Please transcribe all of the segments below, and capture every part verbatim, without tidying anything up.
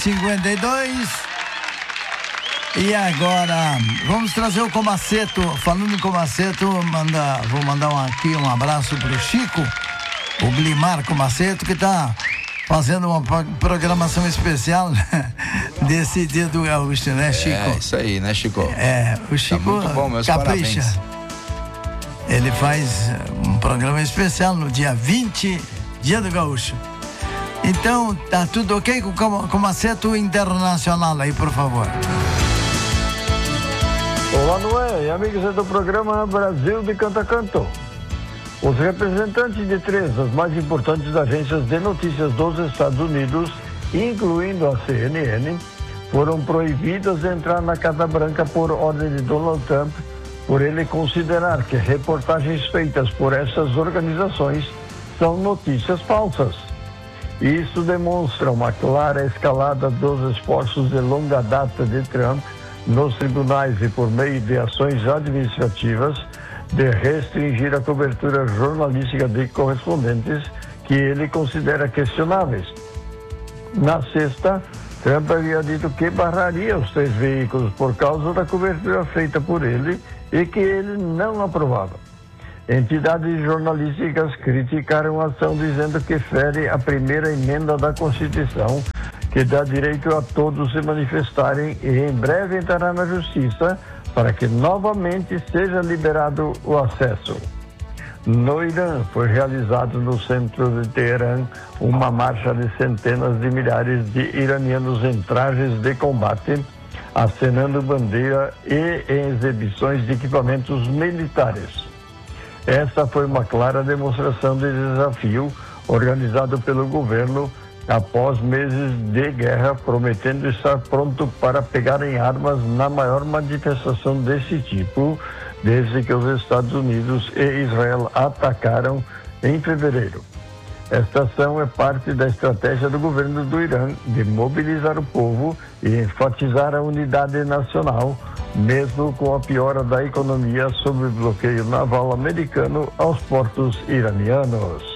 cinquenta e dois. E agora, vamos trazer o Comaceto. Falando em Comaceto, manda, vou mandar um, aqui um abraço pro Chico, o Glimar Comaceto, que tá fazendo uma programação especial desse dia do gaúcho, né, Chico? É, isso aí, né, Chico? É, o Chico tá muito bom, meus capricha. Parabéns. Ele faz um programa especial no dia vinte, dia do gaúcho. Então, tá tudo ok com o Comaceto Internacional aí, por favor. Olá, Noé, e amigos do programa Brasil de Canto a Canto. Os representantes de três das mais importantes agências de notícias dos Estados Unidos, incluindo a C N N, foram proibidos de entrar na Casa Branca por ordem de Donald Trump, por ele considerar que reportagens feitas por essas organizações são notícias falsas. Isso demonstra uma clara escalada dos esforços de longa data de Trump nos tribunais e por meio de ações administrativas de restringir a cobertura jornalística de correspondentes que ele considera questionáveis. Na sexta, Trump havia dito que barraria os três veículos por causa da cobertura feita por ele e que ele não aprovava. Entidades jornalísticas criticaram a ação dizendo que fere a primeira emenda da Constituição, que dá direito a todos se manifestarem, e em breve entrará na justiça para que novamente seja liberado o acesso. No Irã, foi realizado no centro de Teherã uma marcha de centenas de milhares de iranianos em trajes de combate, acenando bandeira e em exibições de equipamentos militares. Essa foi uma clara demonstração de desafio organizado pelo governo após meses de guerra, prometendo estar pronto para pegar em armas na maior manifestação desse tipo desde que os Estados Unidos e Israel atacaram em fevereiro. Esta ação é parte da estratégia do governo do Irã de mobilizar o povo e enfatizar a unidade nacional, mesmo com a piora da economia sob o bloqueio naval americano aos portos iranianos.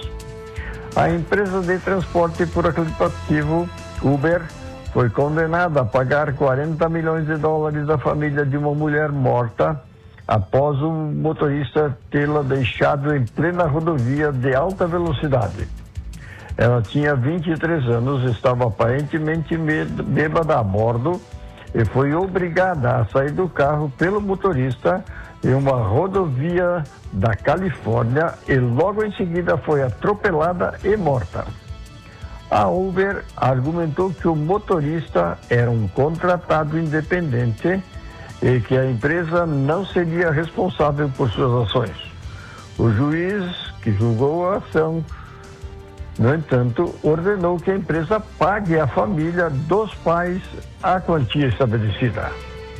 A empresa de transporte por aplicativo Uber foi condenada a pagar quarenta milhões de dólares à família de uma mulher morta após o motorista tê-la deixado em plena rodovia de alta velocidade. Ela tinha vinte e três anos, estava aparentemente bêbada a bordo e foi obrigada a sair do carro pelo motorista em uma rodovia da Califórnia e logo em seguida foi atropelada e morta. A Uber argumentou que o motorista era um contratado independente e que a empresa não seria responsável por suas ações. O juiz que julgou a ação, no entanto, ordenou que a empresa pague à família dos pais a quantia estabelecida.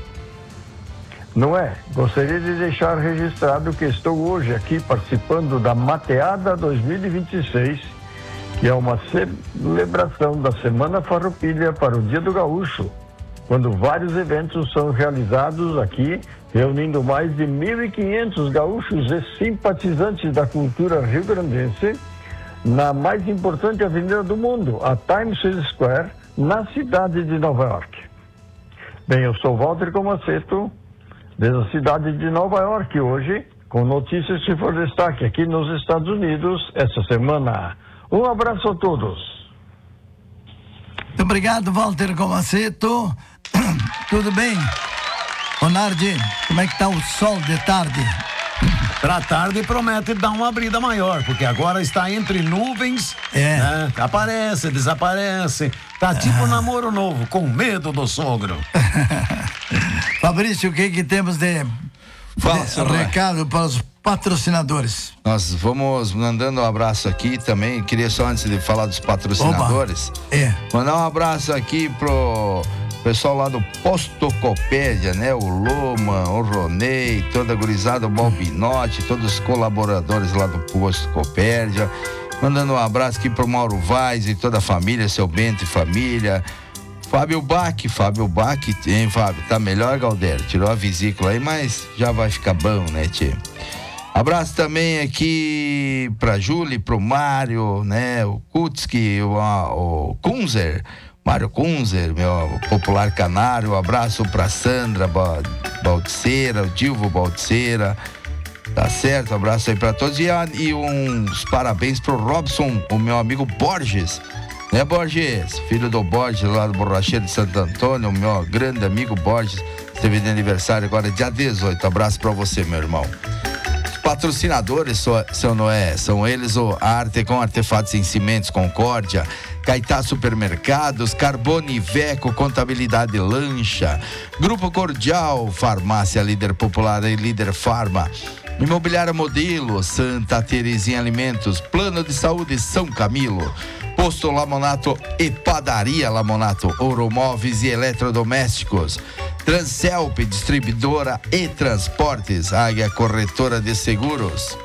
Não é? Gostaria de deixar registrado que estou hoje aqui participando da Mateada dois mil e vinte e seis, que é uma celebração da Semana Farroupilha para o Dia do Gaúcho, quando vários eventos são realizados aqui, reunindo mais de mil e quinhentos gaúchos e simpatizantes da cultura rio-grandense na mais importante avenida do mundo, a Times Square, na cidade de Nova York. Bem, eu sou Walter Comaceto, desde a cidade de Nova York hoje, com notícias que for destaque aqui nos Estados Unidos essa semana. Um abraço a todos. Muito obrigado, Walter Comaceto. Tudo bem? Ô Nardi, como é que tá o sol de tarde? Pra tarde promete dar uma abrida maior, porque agora está entre nuvens, é. né? Aparece, desaparece. Tá tipo um namoro novo, com medo do sogro. Fabrício, o que que temos de, Fala, de recado para os patrocinadores? Nós vamos mandando um abraço aqui também. Queria só, antes de falar dos patrocinadores, é. mandar um abraço aqui pro pessoal lá do Posto Copédia, né? O Loma, o Ronei, toda a gurizada, o Balbinotti, todos os colaboradores lá do Posto Copédia. Mandando um abraço aqui pro Mauro Vaz e toda a família, seu Bento e família. Fábio Bach, Fábio Bach, hein, Fábio? Tá melhor, Galdério? Tirou a vesícula aí, mas já vai ficar bom, né, tio? Abraço também aqui pra Júlia, pro Mário, né? O Kutski, o, o Kunzer, Mário Kunzer, meu popular canário, um abraço pra Sandra Baldiceira, o Dilvo Baldiceira, tá certo? Um abraço aí pra todos e, a, e uns parabéns pro Robson, o meu amigo Borges, né, Borges? Filho do Borges, lá do Borracheiro de Santo Antônio, o meu grande amigo Borges, esteve de aniversário agora dia dezoito, abraço pra você, meu irmão. Os patrocinadores, seu Noé, são eles o Arte com Artefatos em Cimentos Concórdia, Caetá Supermercados, Carbone Iveco, Contabilidade Lancha, Grupo Cordial, Farmácia Líder Popular e Líder Farma, Imobiliária Modelo, Santa Terezinha Alimentos, Plano de Saúde São Camilo, Posto Lamonato e Padaria Lamonato, Oromóveis e Eletrodomésticos, Transelp, Distribuidora e Transportes, Águia Corretora de Seguros,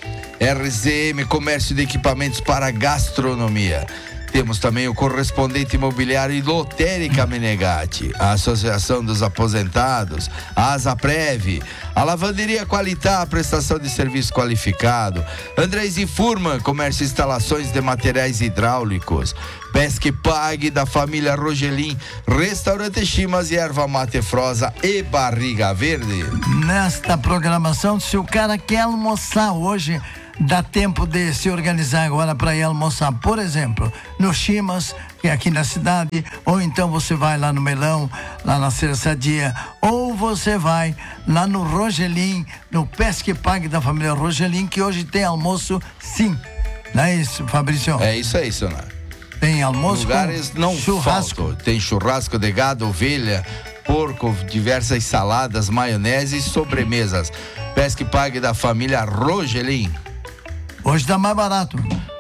R Z M, Comércio de Equipamentos para Gastronomia. Temos também o Correspondente Imobiliário e Lotérica Menegatti, a Associação dos Aposentados, a Asaprev, a Lavanderia Qualitá, prestação de serviço qualificado, Andrés e Furman, Comércio e Instalações de Materiais Hidráulicos, Pesque Pague da família Rogelin, Restaurante Chimas e Erva Mate Frosa e Barriga Verde. Nesta programação, se o cara quer almoçar hoje, dá tempo de se organizar agora para ir almoçar, por exemplo, no Chimas, que é aqui na cidade, ou então você vai lá no Melão, lá na Cerçadia, ou você vai lá no Rogelin, no Pesque Pague da família Rogelin, que hoje tem almoço, sim. Não é isso, Fabrício? É isso aí, senhor. Tem almoço Lugares com não churrasco. Faltam. Tem churrasco de gado, ovelha, porco, diversas saladas, maionese e sobremesas. Pesque Pague da família Rogelin. Hoje tá mais barato.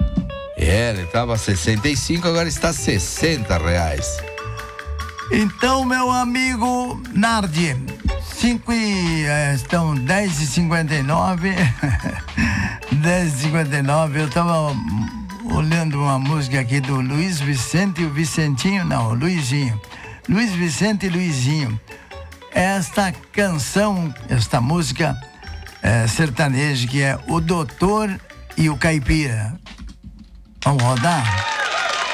É, ele tava sessenta e cinco, agora está sessenta reais. Então, meu amigo Nardi, cinco e, é, estão dez e cinquenta e nove. dez e cinquenta e nove, eu tava olhando uma música aqui do Luiz Vicente e o Vicentinho, não, Luizinho. Luiz Vicente e Luizinho. Esta canção, esta música é, sertaneja, que é O Doutor e o Caipira. Vamos rodar?